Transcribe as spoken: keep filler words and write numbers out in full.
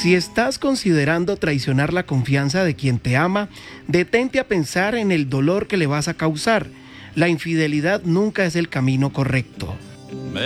Si estás considerando traicionar la confianza de quien te ama, detente a pensar en el dolor que le vas a causar. La infidelidad nunca es el camino correcto.